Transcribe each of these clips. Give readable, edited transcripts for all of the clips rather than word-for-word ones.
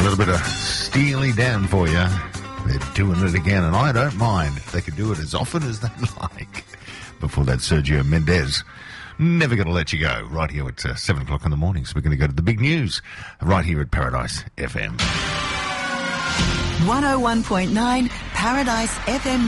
little bit of Steely Dan for you. They're doing it again, and I don't mind. They can do it as often as they like. Before that, Sergio Mendes. Never going to let you go. Right here at 7 o'clock in the morning. So we're going to go to the big news right here at Paradise FM. 101.9 Paradise FM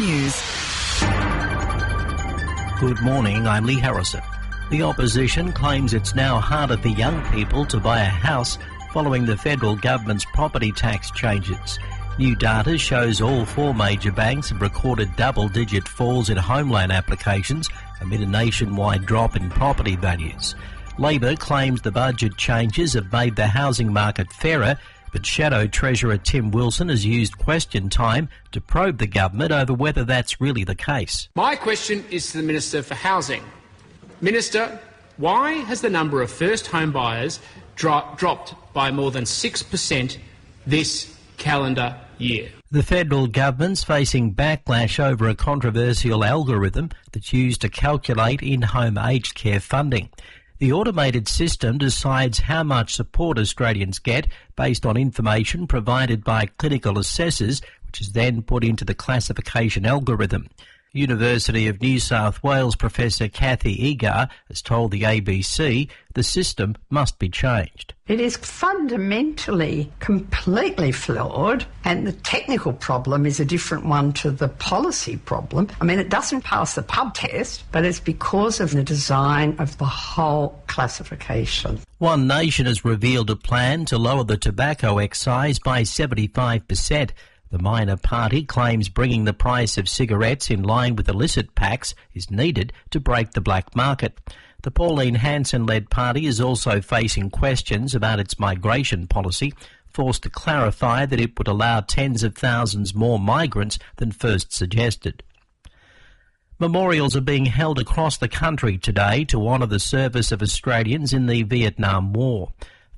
News. Good morning, I'm Lee Harrison. The opposition claims it's now harder for young people to buy a house following the federal government's property tax changes. New data shows all four major banks have recorded double-digit falls in home loan applications amid a nationwide drop in property values. Labor claims the budget changes have made the housing market fairer, but Shadow Treasurer Tim Wilson has used question time to probe the government over whether that's really the case. My question is to the Minister for Housing. Minister, why has the number of first home buyers dropped by more than 6% this calendar year? The federal government's facing backlash over a controversial algorithm that's used to calculate in-home aged care funding. The automated system decides how much support Australians get based on information provided by clinical assessors, which is then put into the classification algorithm. University of New South Wales Professor Kathy Egar has told the ABC the system must be changed. It is fundamentally completely flawed, and the technical problem is a different one to the policy problem. I mean, it doesn't pass the pub test, but it's because of the design of the whole classification. One Nation has revealed a plan to lower the tobacco excise by 75%. The minor party claims bringing the price of cigarettes in line with illicit packs is needed to break the black market. The Pauline Hanson-led party is also facing questions about its migration policy, forced to clarify that it would allow tens of thousands more migrants than first suggested. Memorials are being held across the country today to honour the service of Australians in the Vietnam War.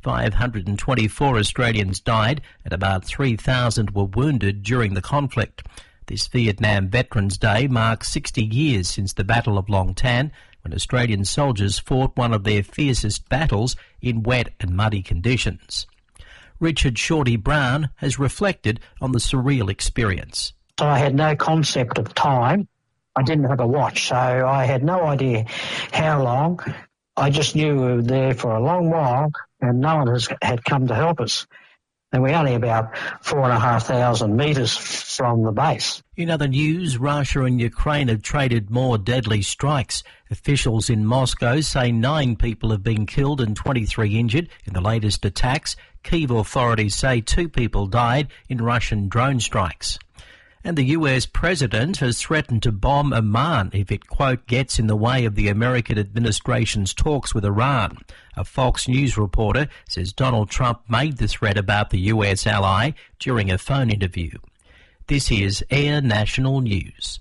524 Australians died and about 3,000 were wounded during the conflict. This Vietnam Veterans Day marks 60 years since the Battle of Long Tan, when Australian soldiers fought one of their fiercest battles in wet and muddy conditions. Richard Shorty Brown has reflected on the surreal experience. So I had no concept of time. I didn't have a watch, so I had no idea how long. I just knew we were there for a long while and no one had come to help us. And we're only about 4,500 metres from the base. In other news, Russia and Ukraine have traded more deadly strikes. Officials in Moscow say 9 people have been killed and 23 injured in the latest attacks. Kyiv authorities say 2 people died in Russian drone strikes. And the US president has threatened to bomb Oman if it, quote, gets in the way of the American administration's talks with Iran. A Fox News reporter says Donald Trump made the threat about the US ally during a phone interview. This is Air National News.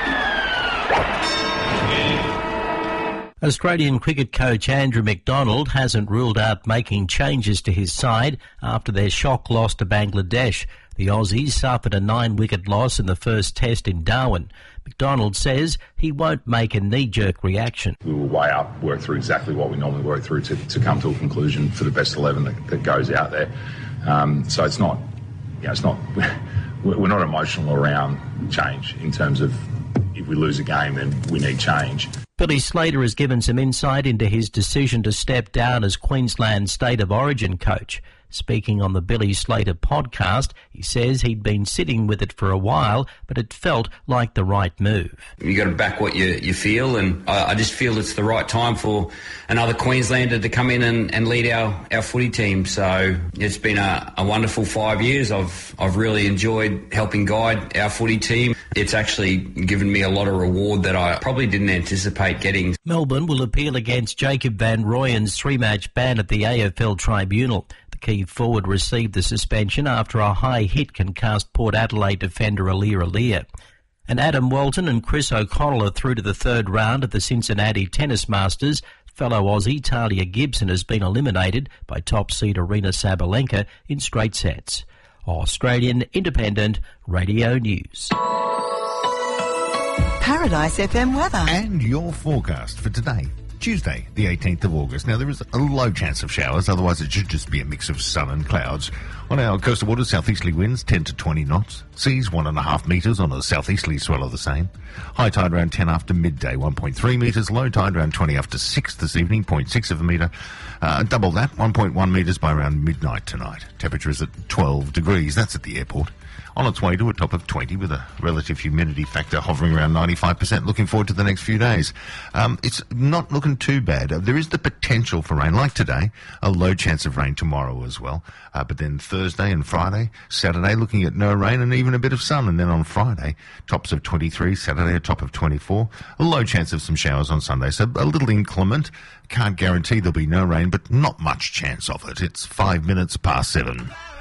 Australian cricket coach Andrew McDonald hasn't ruled out making changes to his side after their shock loss to Bangladesh. The Aussies suffered a 9-wicket loss in the first test in Darwin. McDonald says he won't make a knee-jerk reaction. We will weigh up, work through exactly what we normally work through to come to a conclusion for the best 11 that goes out there. So it's not, we're not emotional around change in terms of if we lose a game then we need change. Billy Slater has given some insight into his decision to step down as Queensland State of Origin coach. Speaking on the Billy Slater podcast, he says he'd been sitting with it for a while, but it felt like the right move. You got to back what you feel, and I just feel it's the right time for another Queenslander to come in and lead our footy team. So it's been a wonderful 5 years. I've really enjoyed helping guide our footy team. It's actually given me a lot of reward that I probably didn't anticipate getting. Melbourne will appeal against Jacob Van Rooyen's 3-match ban at the AFL Tribunal. Key forward received the suspension after a high hit concussed Port Adelaide defender Aliir. And Adam Walton and Chris O'Connell are through to the third round of the Cincinnati Tennis Masters. Fellow Aussie Talia Gibson has been eliminated by top seed Aryna Sabalenka in straight sets. Australian Independent Radio News. Paradise FM weather. And your forecast for today. Tuesday, the 18th of August. Now, there is a low chance of showers, otherwise it should just be a mix of sun and clouds. On our coastal waters, southeasterly winds 10 to 20 knots. Seas 1.5 metres on a southeasterly swell of the same. High tide around 10 after midday, 1.3 metres. Low tide around 20 after 6 this evening, 0.6 of a metre. Double that, 1.1 metres by around midnight tonight. Temperature is at 12 degrees. That's at the airport. On its way to a top of 20 with a relative humidity factor hovering around 95%. Looking forward to the next few days. It's not looking too bad. There is the potential for rain, like today, a low chance of rain tomorrow as well. But then Thursday and Friday, Saturday looking at no rain and even a bit of sun. And then on Friday, tops of 23, Saturday a top of 24. A low chance of some showers on Sunday. So a little inclement. Can't guarantee there'll be no rain, but not much chance of it. It's 5 minutes past 7.